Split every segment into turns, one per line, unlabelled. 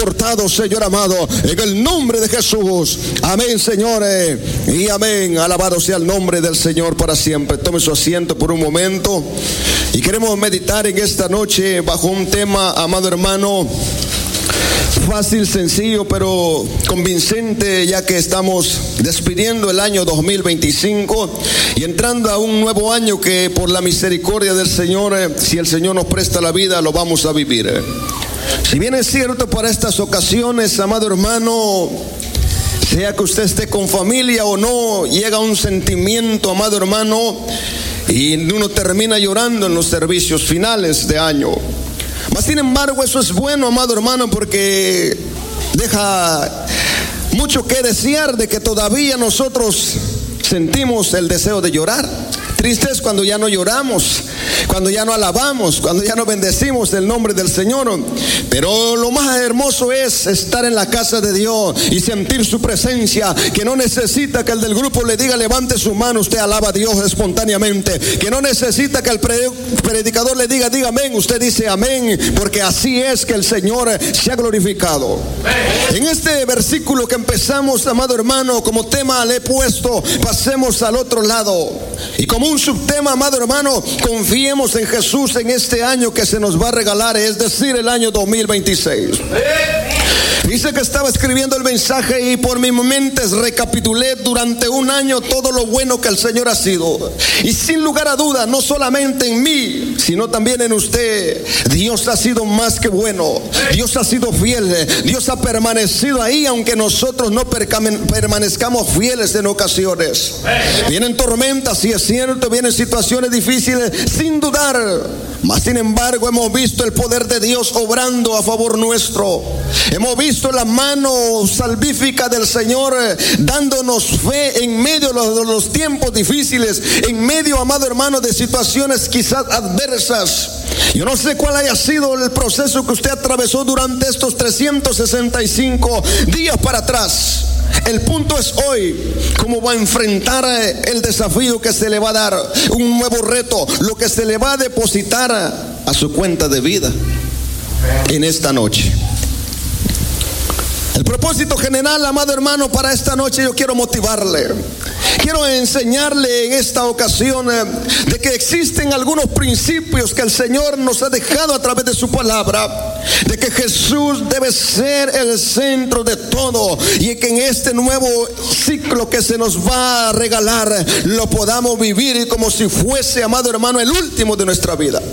portado, Señor amado, en el nombre de Jesús. Amén, señores, y amén. Alabado sea el nombre del Señor para siempre. Tome su asiento por un momento y queremos meditar en esta noche bajo un tema, amado hermano, fácil, sencillo, pero convincente, ya que estamos despidiendo el año 2025 y entrando a un nuevo año que por la misericordia del Señor, si el Señor nos presta la vida, lo vamos a vivir. Si bien es cierto, para estas ocasiones, amado hermano, sea que usted esté con familia o no, llega un sentimiento, amado hermano, y uno termina llorando en los servicios finales de año. Mas sin embargo, eso es bueno, amado hermano, porque deja mucho que desear de que todavía nosotros sentimos el deseo de llorar. Triste es cuando ya no lloramos, cuando ya no alabamos, cuando ya no bendecimos el nombre del Señor. Pero lo más hermoso es estar en la casa de Dios y sentir su presencia, que no necesita que el del grupo le diga levante su mano, usted alaba a Dios espontáneamente. Que no necesita que el predicador le diga amén, usted dice amén, porque así es que el Señor se ha glorificado. En este versículo que empezamos, amado hermano, como tema le he puesto, pasemos al otro lado. Y como un subtema, amado hermano, confiemos en Jesús en este año que se nos va a regalar, es decir, el año 2026. Dice que estaba escribiendo el mensaje y por mi mente recapitulé durante un año todo lo bueno que el Señor ha sido. Y sin lugar a duda, no solamente en mí, sino también en usted, Dios ha sido más que bueno. Dios ha sido fiel. Dios ha permanecido ahí, aunque nosotros no permanezcamos fieles en ocasiones. Vienen tormentas, sí es cierto, vienen situaciones difíciles, sin dudar. Mas sin embargo hemos visto el poder de Dios obrando a favor nuestro. Hemos visto la mano salvífica del Señor dándonos fe en medio de los tiempos difíciles, en medio, amado hermano, de situaciones quizás adversas. Yo no sé cuál haya sido el proceso que usted atravesó durante estos 365 días para atrás. El punto es hoy, cómo va a enfrentar el desafío que se le va a dar, un nuevo reto, lo que se le va a depositar a su cuenta de vida en esta noche. El propósito general, amado hermano, para esta noche yo quiero motivarle. Quiero enseñarle en esta ocasión de que existen algunos principios que el Señor nos ha dejado a través de su palabra, de que Jesús debe ser el centro de todo y que en este nuevo ciclo que se nos va a regalar lo podamos vivir como si fuese, amado hermano, el último de nuestra vida.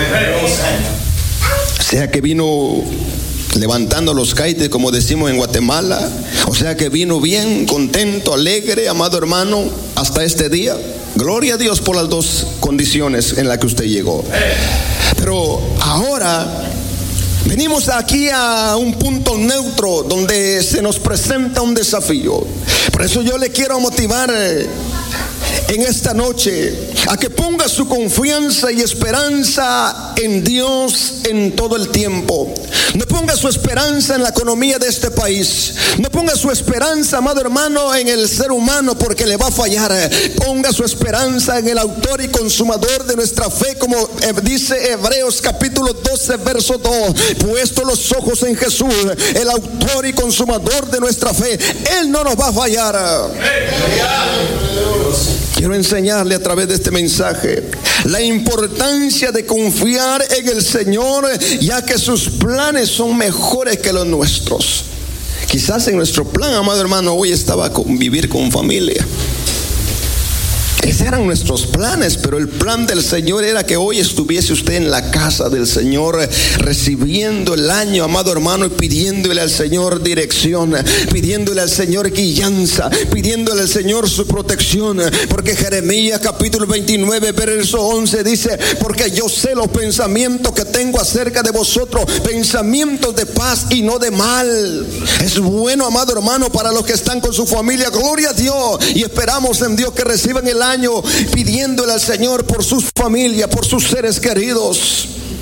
O sea que vino levantando los caites, como decimos en Guatemala. O sea que vino bien, contento, alegre, amado hermano, hasta este día. Gloria a Dios por las dos condiciones en las que usted llegó. Pero ahora venimos aquí a un punto neutro donde se nos presenta un desafío. Por eso yo le quiero motivar en esta noche a que ponga su confianza y esperanza en Dios en todo el tiempo. No ponga su esperanza en la economía de este país. No ponga su esperanza, amado hermano, en el ser humano, porque le va a fallar. Ponga su esperanza en el autor y consumador de nuestra fe, como dice Hebreos capítulo 12 verso 2. Puesto los ojos en Jesús, el autor y consumador de nuestra fe, Él no nos va a fallar. Quiero enseñarle a través de este mensaje la importancia de confiar en el Señor, ya que sus planes son mejores que los nuestros. Quizás en nuestro plan, amado hermano, hoy estaba convivir con familia. Esos eran nuestros planes, pero el plan del Señor era que hoy estuviese usted en la casa del Señor, recibiendo el año, amado hermano, y pidiéndole al Señor dirección, pidiéndole al Señor guianza, pidiéndole al Señor su protección. Porque Jeremías capítulo 29 verso 11 dice: porque yo sé los pensamientos que tengo acerca de vosotros, pensamientos de paz y no de mal. Es bueno, amado hermano, para los que están con su familia. Gloria a Dios, y esperamos en Dios que reciban el año pidiéndole al Señor por sus familias, por sus seres queridos.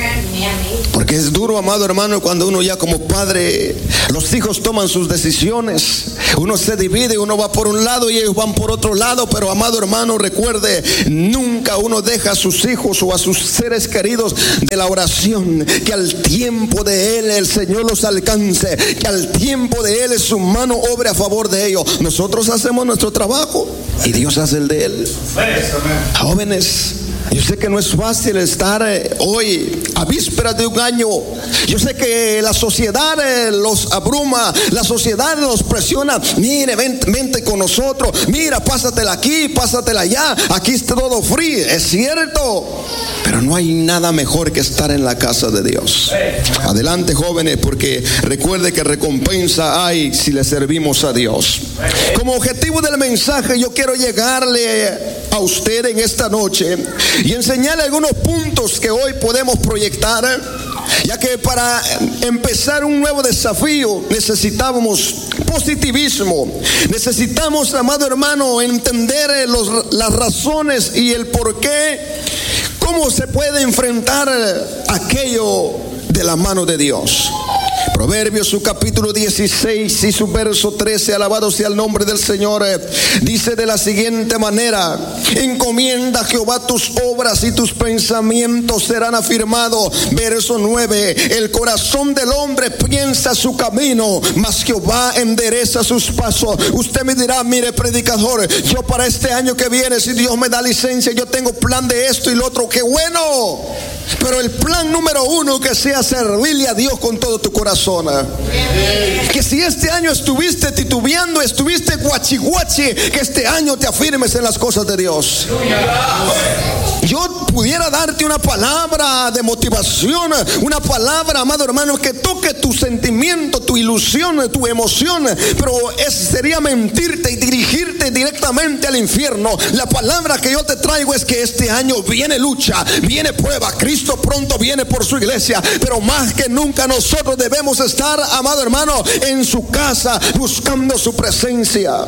Porque es duro, amado hermano, cuando uno ya como padre, los hijos toman sus decisiones. Uno se divide, uno va por un lado y ellos van por otro lado. Pero amado hermano, recuerde, nunca uno deja a sus hijos o a sus seres queridos de la oración. Que al tiempo de Él el Señor los alcance. Que al tiempo de Él su mano obre a favor de ellos. Nosotros hacemos nuestro trabajo y Dios hace el de Él. Jóvenes, yo sé que no es fácil estar hoy a vísperas de un año. Yo sé que la sociedad los abruma, la sociedad los presiona. Mire, vente con nosotros. Mira, pásatela aquí, pásatela allá. Aquí está todo free, es cierto. Pero no hay nada mejor que estar en la casa de Dios. Adelante, jóvenes, porque recuerde que recompensa hay si le servimos a Dios. Como objetivo del mensaje, yo quiero llegarle a usted en esta noche y enseñarle algunos puntos que hoy podemos proyectar, ya que para empezar un nuevo desafío necesitamos positivismo. Necesitamos, amado hermano, entender las razones y el por qué, cómo se puede enfrentar aquello de la mano de Dios. Proverbios, su capítulo 16 y su verso 13, alabado sea el nombre del Señor, dice de la siguiente manera: encomienda a Jehová tus obras y tus pensamientos serán afirmados. Verso 9, el corazón del hombre piensa su camino, mas Jehová endereza sus pasos. Usted me dirá: mire, predicador, yo para este año que viene, si Dios me da licencia, yo tengo plan de esto y lo otro. ¡Qué bueno! Pero el plan número uno, que sea servirle a Dios con todo tu corazón. Que si este año estuviste titubeando, estuviste guachi, que este año te afirmes en las cosas de Dios. Yo pudiera darte una palabra de motivación, una palabra, amado hermano, que toque tu sentimiento, tu ilusión, tu emoción, pero sería mentirte y dirigirte directamente al infierno. La palabra que yo te traigo es que este año viene lucha, viene prueba. Cristo pronto viene por su iglesia, pero más que nunca nosotros debemos estar, amado hermano, en su casa buscando su presencia.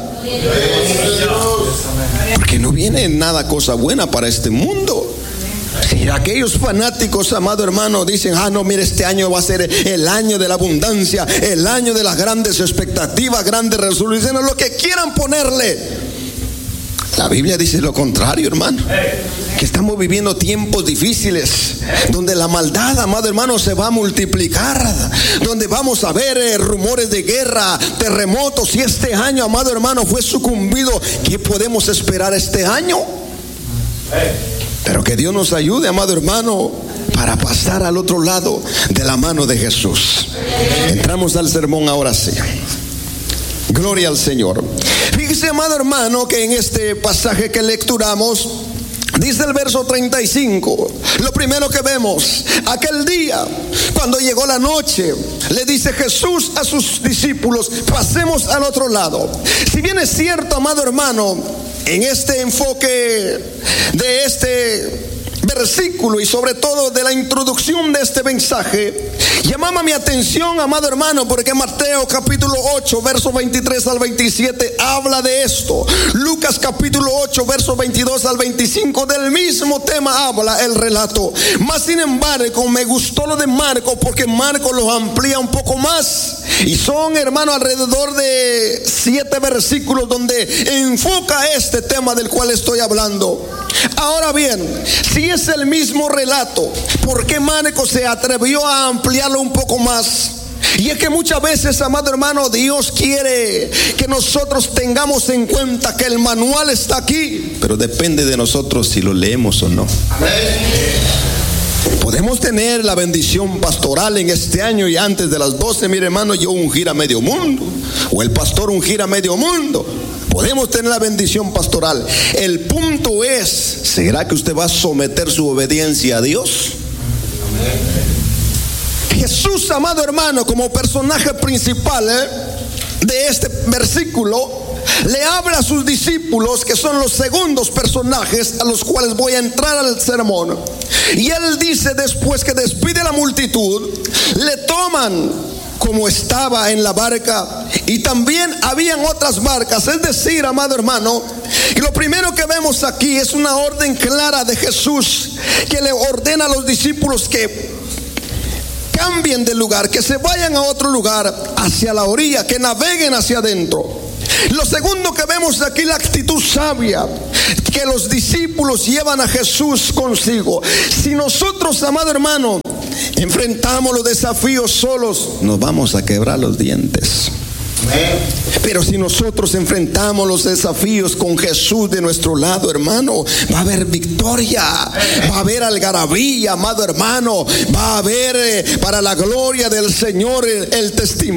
Porque no viene nada cosa buena para este mundo. Si aquellos fanáticos, amado hermano, dicen: no, mire, este año va a ser el año de la abundancia, el año de las grandes expectativas, grandes resoluciones, lo que quieran ponerle. La Biblia dice lo contrario, hermano, que estamos viviendo tiempos difíciles, donde la maldad, amado hermano, se va a multiplicar, donde vamos a ver rumores de guerra, terremotos. Y este año, amado hermano, fue sucumbido. ¿Qué podemos esperar este año? Pero que Dios nos ayude, amado hermano, para pasar al otro lado de la mano de Jesús. Entramos al sermón ahora sí. Gloria al Señor. Fíjese, amado hermano, que en este pasaje que lecturamos, dice el verso 35, lo primero que vemos: aquel día, cuando llegó la noche, le dice Jesús a sus discípulos: pasemos al otro lado. Si bien es cierto, amado hermano, en este enfoque de este versículo y sobre todo de la introducción de este mensaje, llamaba mi atención, amado hermano, porque Mateo capítulo 8 verso 23 al 27 habla de esto. Lucas capítulo 8 verso 22 al 25 del mismo tema habla el relato. Mas sin embargo me gustó lo de Marco, porque Marco lo amplía un poco más, y son, hermano, alrededor de 7 versículos donde enfoca este tema del cual estoy hablando. Ahora bien, si es el mismo relato, ¿por qué Marco se atrevió a ampliarlo un poco más? Y es que muchas veces, amado hermano, Dios quiere que nosotros tengamos en cuenta que el manual está aquí, pero depende de nosotros si lo leemos o no. Podemos tener la bendición pastoral en este año y antes de las 12, mire hermano, yo ungir a medio mundo, o el pastor ungir a medio mundo. Podemos tener la bendición pastoral. El punto es: ¿será que usted va a someter su obediencia a Dios? Jesús, amado hermano, como personaje principal de este versículo, le habla a sus discípulos, que son los segundos personajes a los cuales voy a entrar al sermón. Y él dice, después que despide a la multitud, le toman como estaba en la barca, y también habían otras barcas. Es decir, amado hermano, y lo primero que vemos aquí es una orden clara de Jesús, que le ordena a los discípulos que cambien de lugar, que se vayan a otro lugar, hacia la orilla, que naveguen hacia adentro. Lo segundo que vemos aquí, la actitud sabia que los discípulos llevan a Jesús consigo. Si nosotros, amado hermano, enfrentamos los desafíos solos, nos vamos a quebrar los dientes. Pero si nosotros enfrentamos los desafíos con Jesús de nuestro lado, hermano, va a haber victoria, va a haber algarabía, amado hermano, va a haber para la gloria del Señor el testimonio.